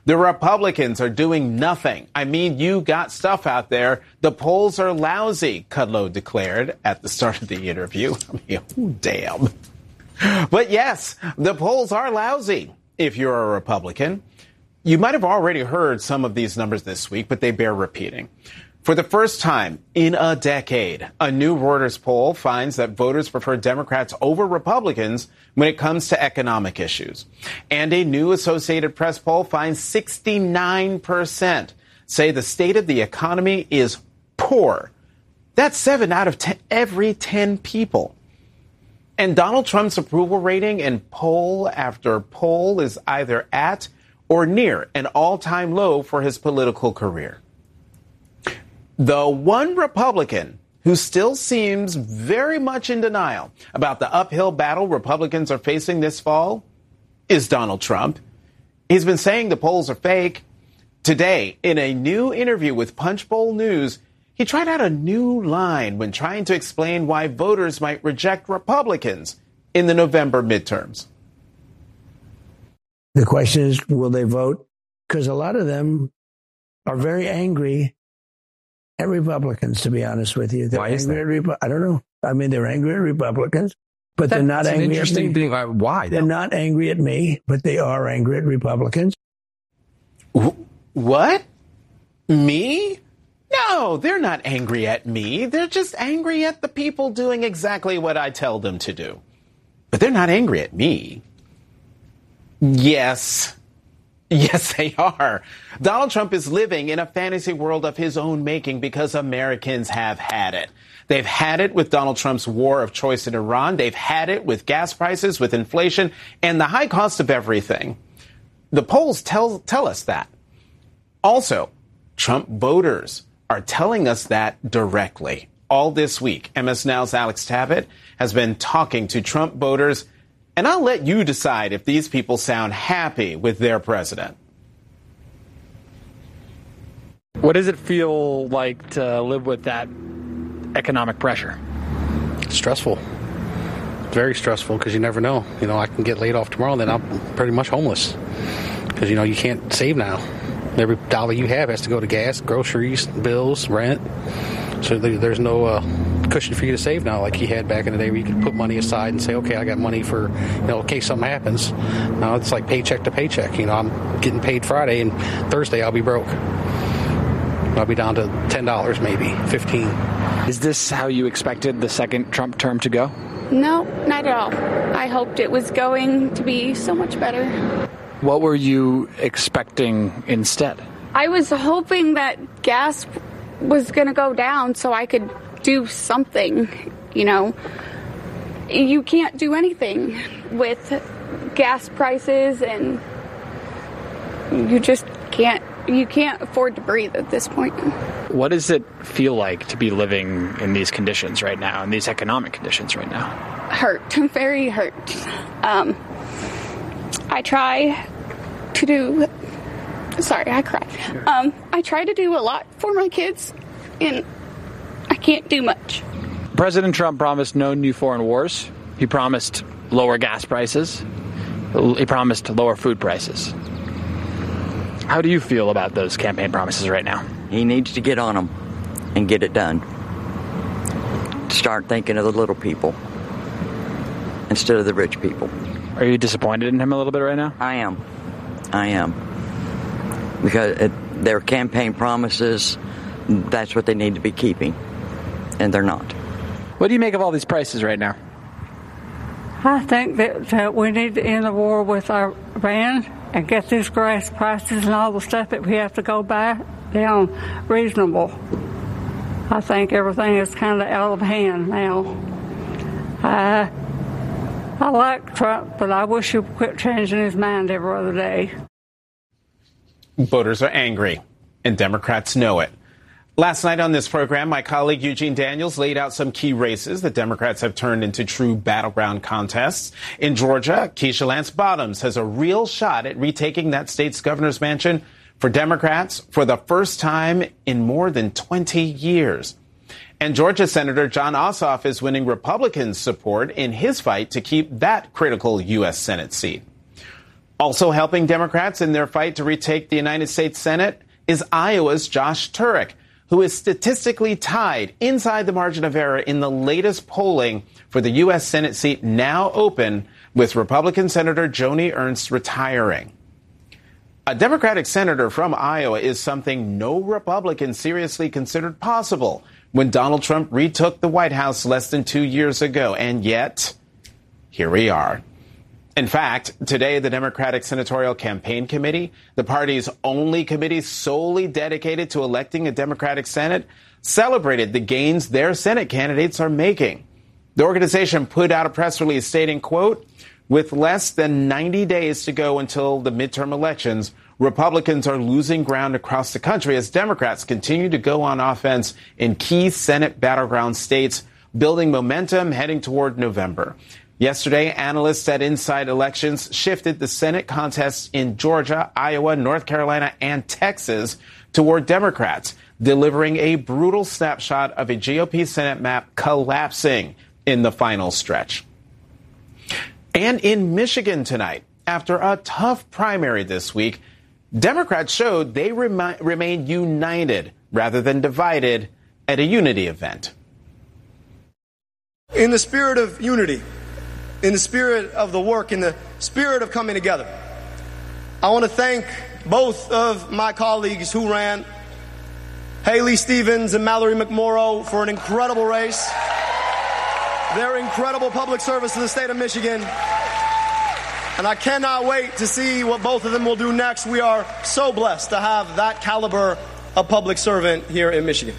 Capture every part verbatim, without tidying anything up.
The Republicans are doing nothing. I mean, you got stuff out there. The polls are lousy, Kudlow declared at the start of the interview. I mean, oh, damn. But yes, the polls are lousy if you're a Republican. You might have already heard some of these numbers this week, but they bear repeating. For the first time in a decade, a new Reuters poll finds that voters prefer Democrats over Republicans when it comes to economic issues. And a new Associated Press poll finds sixty-nine percent say the state of the economy is poor. That's seven out of ten, every ten people. And Donald Trump's approval rating in poll after poll is either at or near an all-time low for his political career. The one Republican who still seems very much in denial about the uphill battle Republicans are facing this fall is Donald Trump. He's been saying the polls are fake. Today, in a new interview with Punchbowl News, he tried out a new line when trying to explain why voters might reject Republicans in the November midterms. The question is, will they vote? Because a lot of them are very angry at Republicans, to be honest with you. They're Why is angry that? At Repu- I don't know. I mean, they're angry at Republicans, but That's they're not an angry interesting at me. thing. Uh, Why? They're not angry at me, but they are angry at Republicans. What? Me? No, they're not angry at me. They're just angry at the people doing exactly what I tell them to do. But they're not angry at me. Yes. Yes, they are. Donald Trump is living in a fantasy world of his own making because Americans have had it. They've had it with Donald Trump's war of choice in Iran. They've had it with gas prices, with inflation, and the high cost of everything. The polls tell tell us that. Also, Trump voters are telling us that directly. All this week, M S Now's Alex Tabbitt has been talking to Trump voters, and I'll let you decide if these people sound happy with their president. What does it feel like to live with that economic pressure? Stressful. Very stressful because you never know. You know, I can get laid off tomorrow, then I'm pretty much homeless because, you know, you can't save now. Every dollar you have has to go to gas, groceries, bills, rent. So there's no uh, cushion for you to save now like you had back in the day where you could put money aside and say, okay, I got money for, you know, in case something happens. Now it's like paycheck to paycheck. You know, I'm getting paid Friday and Thursday I'll be broke. I'll be down to ten dollars maybe, fifteen dollars. Is this how you expected the second Trump term to go? No, not at all. I hoped it was going to be so much better. What were you expecting instead? I was hoping that gas was going to go down so I could do something, you know. You can't do anything with gas prices, and you just can't, you can't afford to breathe at this point. What does it feel like to be living in these conditions right now, in these economic conditions right now? Hurt, very hurt. Um, I try to do, sorry, I cried. Um, I try to do a lot for my kids, and I can't do much. President Trump promised no new foreign wars. He promised lower gas prices. He promised lower food prices. How do you feel about those campaign promises right now? He needs to get on them and get it done. Start thinking of the little people instead of the rich people. Are you disappointed in him a little bit right now? I am. I am. Because it, their campaign promises, that's what they need to be keeping. And they're not. What do you make of all these prices right now? I think that, that we need to end the war with Iran and get these gas prices and all the stuff that we have to go buy down reasonable. I think everything is kind of out of hand now. I, I like Trump, but I wish he would quit changing his mind every other day. Voters are angry, and Democrats know it. Last night on this program, my colleague Eugene Daniels laid out some key races that Democrats have turned into true battleground contests. In Georgia, Keisha Lance Bottoms has a real shot at retaking that state's governor's mansion for Democrats for the first time in more than twenty years. And Georgia Senator Jon Ossoff is winning Republican support in his fight to keep that critical U S Senate seat. Also helping Democrats in their fight to retake the United States Senate is Iowa's Josh Turek, who is statistically tied inside the margin of error in the latest polling for the U S Senate seat now open, with Republican Senator Joni Ernst retiring. A Democratic senator from Iowa is something no Republican seriously considered possible when Donald Trump retook the White House less than two years ago. And yet, here we are. In fact, today, the Democratic Senatorial Campaign Committee, the party's only committee solely dedicated to electing a Democratic Senate, celebrated the gains their Senate candidates are making. The organization put out a press release stating, quote, with less than ninety days to go until the midterm elections, Republicans are losing ground across the country as Democrats continue to go on offense in key Senate battleground states, building momentum heading toward November. Yesterday, analysts at Inside Elections shifted the Senate contests in Georgia, Iowa, North Carolina, and Texas toward Democrats, delivering a brutal snapshot of a G O P Senate map collapsing in the final stretch. And in Michigan tonight, after a tough primary this week, Democrats showed they remi- remain united rather than divided at a unity event. In the spirit of unity, in the spirit of the work, in the spirit of coming together, I want to thank both of my colleagues who ran, Haley Stevens and Mallory McMorrow, for an incredible race. Their incredible public service to the state of Michigan. And I cannot wait to see what both of them will do next. We are so blessed to have that caliber of public servant here in Michigan.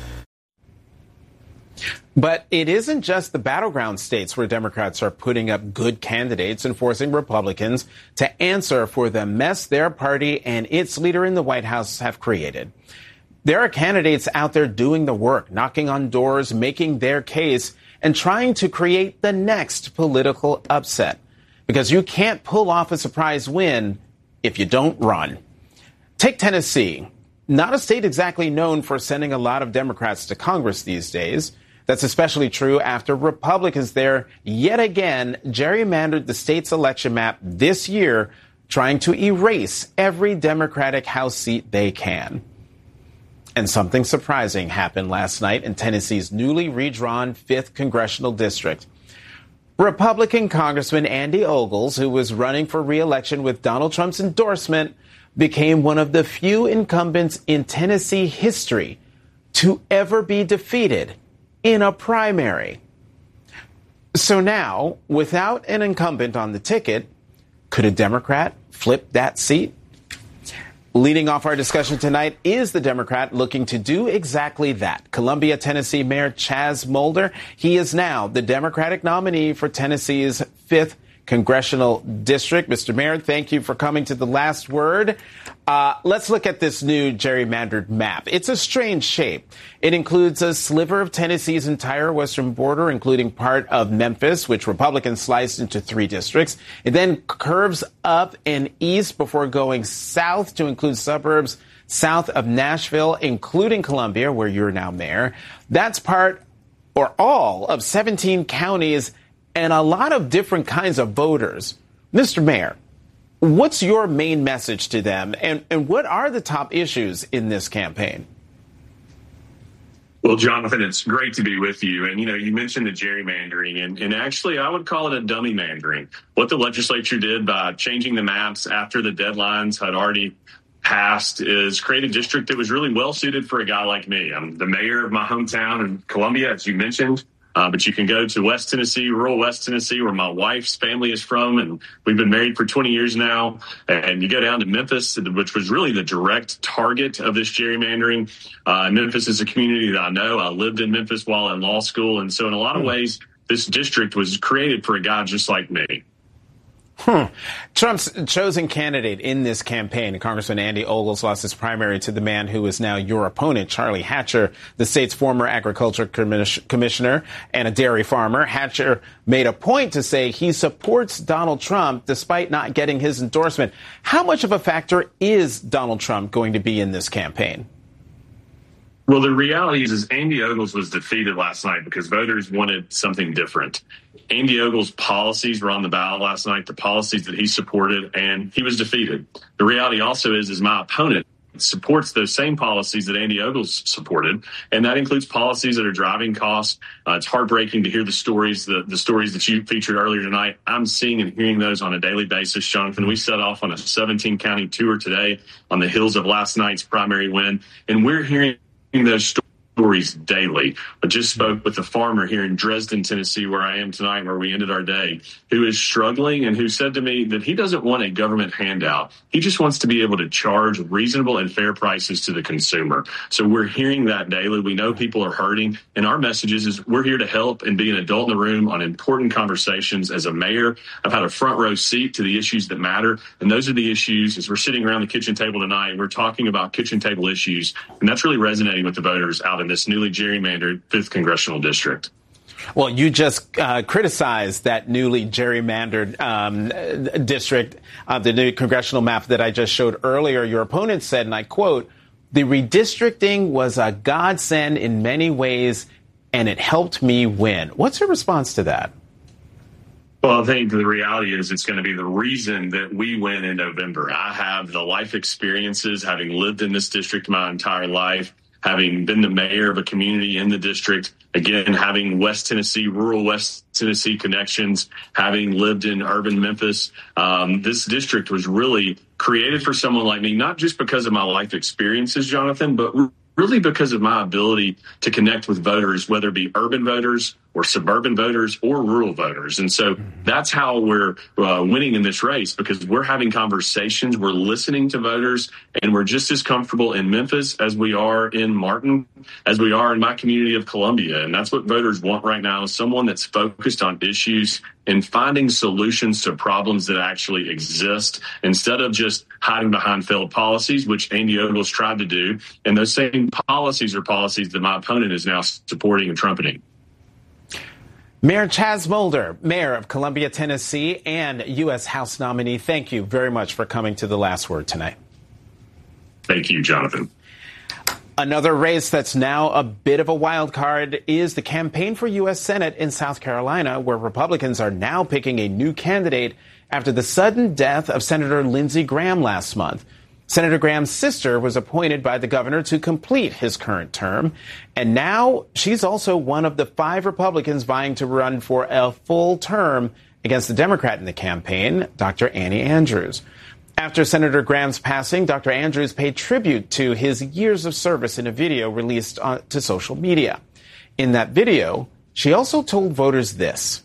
But it isn't just the battleground states where Democrats are putting up good candidates and forcing Republicans to answer for the mess their party and its leader in the White House have created. There are candidates out there doing the work, knocking on doors, making their case, and trying to create the next political upset. Because you can't pull off a surprise win if you don't run. Take Tennessee, not a state exactly known for sending a lot of Democrats to Congress these days. That's especially true after Republicans there yet again gerrymandered the state's election map this year, trying to erase every Democratic House seat they can. And something surprising happened last night in Tennessee's newly redrawn fifth Congressional District. Republican Congressman Andy Ogles, who was running for re-election with Donald Trump's endorsement, became one of the few incumbents in Tennessee history to ever be defeated in a primary. So now, without an incumbent on the ticket, could a Democrat flip that seat? Leading off our discussion tonight is the Democrat looking to do exactly that. Columbia, Tennessee Mayor Chaz Molder. He is now the Democratic nominee for Tennessee's fifth Congressional District. Mister Mayor, thank you for coming to The Last Word. Uh, let's look at this new gerrymandered map. It's a strange shape. It includes a sliver of Tennessee's entire western border, including part of Memphis, which Republicans sliced into three districts. It then curves up and east before going south to include suburbs south of Nashville, including Columbia, where you're now mayor. That's part or all of seventeen counties and a lot of different kinds of voters. Mister Mayor, what's your main message to them, and, and what are the top issues in this campaign? Well, Jonathan, it's great to be with you. And, you know, you mentioned the gerrymandering, and, and actually I would call it a dummy mandering. What the legislature did by changing the maps after the deadlines had already passed is create a district that was really well suited for a guy like me. I'm the mayor of my hometown in Columbia, as you mentioned. Uh, but you can go to West Tennessee, rural West Tennessee, where my wife's family is from, and we've been married for twenty years now. And you go down to Memphis, which was really the direct target of this gerrymandering. Uh, Memphis is a community that I know. I lived in Memphis while in law school. And so in a lot of ways, this district was created for a guy just like me. Hmm. Trump's chosen candidate in this campaign, Congressman Andy Ogles, lost his primary to the man who is now your opponent, Charlie Hatcher, the state's former agriculture commissioner and a dairy farmer. Hatcher made a point to say he supports Donald Trump despite not getting his endorsement. How much of a factor is Donald Trump going to be in this campaign? Well, the reality is, is Andy Ogles was defeated last night because voters wanted something different. Andy Ogles' policies were on the ballot last night, the policies that he supported, and he was defeated. The reality also is, is my opponent supports those same policies that Andy Ogles supported, and that includes policies that are driving costs. Uh, it's heartbreaking to hear the stories, the, the stories that you featured earlier tonight. I'm seeing and hearing those on a daily basis, Jonathan. We set off on a seventeen county tour today on the heels of last night's primary win, and we're hearing those stories daily. I just spoke with a farmer here in Dresden, Tennessee, where I am tonight, where we ended our day, who is struggling and who said to me that he doesn't want a government handout. He just wants to be able to charge reasonable and fair prices to the consumer. So we're hearing that daily. We know people are hurting, and our message is, is we're here to help and be an adult in the room on important conversations. As a mayor, I've had a front row seat to the issues that matter, and those are the issues. As we're sitting around the kitchen table tonight, we're talking about kitchen table issues, and that's really resonating with the voters out in this newly gerrymandered fifth Congressional District. Well, you just uh, criticized that newly gerrymandered um, district, uh, the new congressional map that I just showed earlier. Your opponent said, and I quote, "The redistricting was a godsend in many ways, and it helped me win." What's your response to that? Well, I think the reality is it's going to be the reason that we win in November. I have the life experiences, having lived in this district my entire life, having been the mayor of a community in the district, again, having West Tennessee, rural West Tennessee connections, having lived in urban Memphis. Um, this district was really created for someone like me, not just because of my life experiences, Jonathan, but really because of my ability to connect with voters, whether it be urban voters or suburban voters or rural voters. And so that's how we're uh, winning in this race, because we're having conversations, we're listening to voters, and we're just as comfortable in Memphis as we are in Martin, as we are in my community of Columbia. And that's what voters want right now, is someone that's focused on issues and finding solutions to problems that actually exist, instead of just hiding behind failed policies, which Andy Ogles tried to do. And those same policies are policies that my opponent is now supporting and trumpeting. Mayor Chaz Molder, mayor of Columbia, Tennessee, and U S House nominee, thank you very much for coming to The Last Word tonight. Thank you, Jonathan. Another race that's now a bit of a wild card is the campaign for U S Senate in South Carolina, where Republicans are now picking a new candidate after the sudden death of Senator Lindsey Graham last month. Senator Graham's sister was appointed by the governor to complete his current term, and now she's also one of the five Republicans vying to run for a full term against the Democrat in the campaign, Doctor Annie Andrews. After Senator Graham's passing, Doctor Andrews paid tribute to his years of service in a video released on, to social media. In that video, she also told voters this.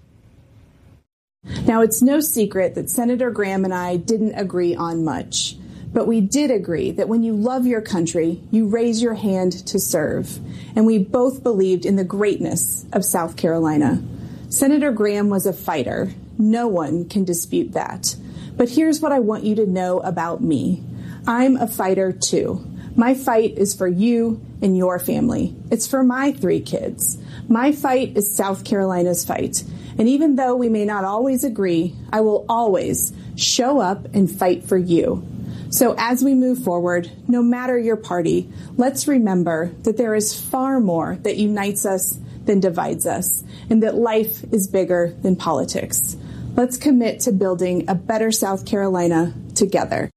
Now, it's no secret that Senator Graham and I didn't agree on much. But we did agree that when you love your country, you raise your hand to serve. And we both believed in the greatness of South Carolina. Senator Graham was a fighter. No one can dispute that. But here's what I want you to know about me. I'm a fighter, too. My fight is for you and your family. It's for my three kids. My fight is South Carolina's fight. And even though we may not always agree, I will always show up and fight for you. So as we move forward, no matter your party, let's remember that there is far more that unites us than divides us, and that life is bigger than politics. Let's commit to building a better South Carolina together.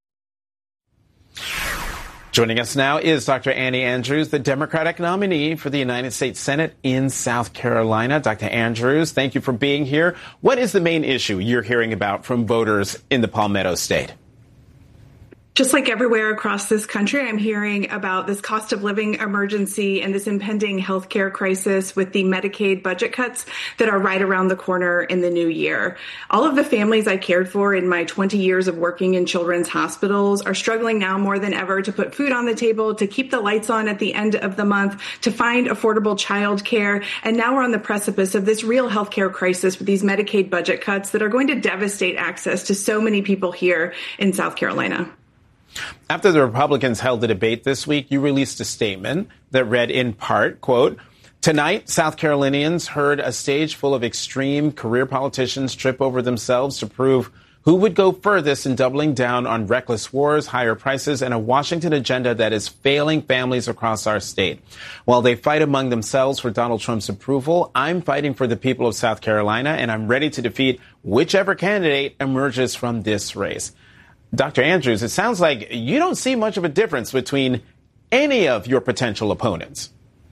Joining us now is Doctor Annie Andrews, the Democratic nominee for the United States Senate in South Carolina. Doctor Andrews, thank you for being here. What is the main issue you're hearing about from voters in the Palmetto State? Just like everywhere across this country, I'm hearing about this cost of living emergency and this impending healthcare crisis with the Medicaid budget cuts that are right around the corner in the new year. All of the families I cared for in my twenty years of working in children's hospitals are struggling now more than ever to put food on the table, to keep the lights on at the end of the month, to find affordable child care. And now we're on the precipice of this real healthcare crisis with these Medicaid budget cuts that are going to devastate access to so many people here in South Carolina. After the Republicans held a debate this week, you released a statement that read in part, quote, "Tonight, South Carolinians heard a stage full of extreme career politicians trip over themselves to prove Who would go furthest in doubling down on reckless wars, higher prices, and a Washington agenda that is failing families across our state? While they fight among themselves for Donald Trump's approval, I'm fighting for the people of South Carolina, and I'm ready to defeat whichever candidate emerges from this race. Doctor Andrews, it sounds like you don't see much of a difference between any of your potential opponents.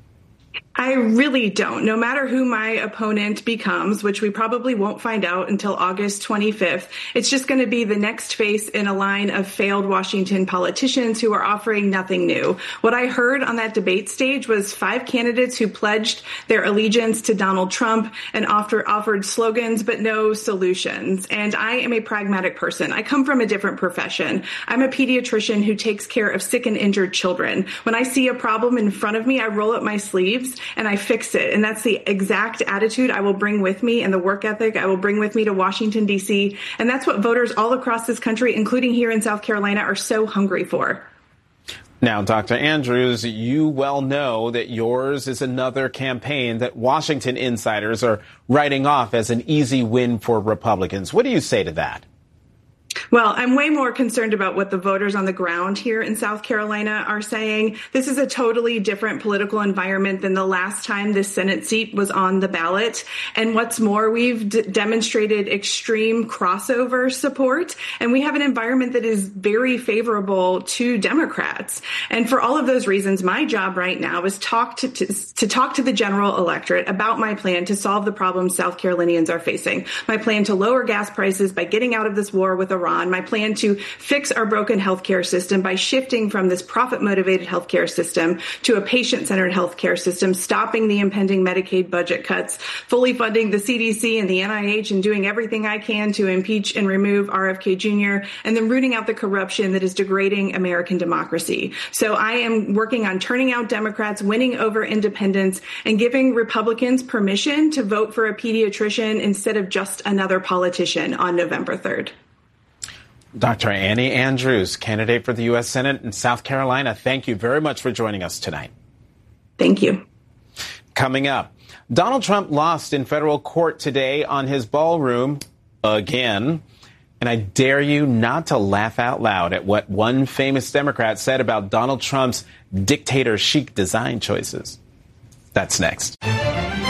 I really don't. No matter who my opponent becomes, which we probably won't find out until August twenty-fifth, it's just going to be the next face in a line of failed Washington politicians who are offering nothing new. What I heard on that debate stage was five candidates who pledged their allegiance to Donald Trump and offer, offered slogans but no solutions. And I am a pragmatic person. I come from a different profession. I'm a pediatrician who takes care of sick and injured children. When I see a problem in front of me, I roll up my sleeves and I fix it. And that's the exact attitude I will bring with me, and the work ethic I will bring with me to Washington, D C. And that's what voters all across this country, including here in South Carolina, are so hungry for. Now, Doctor Andrews, you well know that yours is another campaign that Washington insiders are writing off as an easy win for Republicans. What do you say to that? Well, I'm way more concerned about what the voters on the ground here in South Carolina are saying. This is a totally different political environment than the last time this Senate seat was on the ballot. And what's more, we've d- demonstrated extreme crossover support, and we have an environment that is very favorable to Democrats. And for all of those reasons, my job right now is talk to, to, to talk to the general electorate about my plan to solve the problems South Carolinians are facing. My plan to lower gas prices by getting out of this war with Iran. My plan to fix our broken healthcare system by shifting from this profit-motivated healthcare system to a patient-centered healthcare system, stopping the impending Medicaid budget cuts, fully funding the C D C and the N I H, and doing everything I can to impeach and remove R F K Junior, and then rooting out the corruption that is degrading American democracy. So I am working on turning out Democrats, winning over independents, and giving Republicans permission to vote for a pediatrician instead of just another politician on November third. Doctor Annie Andrews, candidate for the U S Senate in South Carolina, thank you very much for joining us tonight. Thank you. Coming up, Donald Trump lost in federal court today on his ballroom again. And I dare you not to laugh out loud at what one famous Democrat said about Donald Trump's dictator chic design choices. That's next.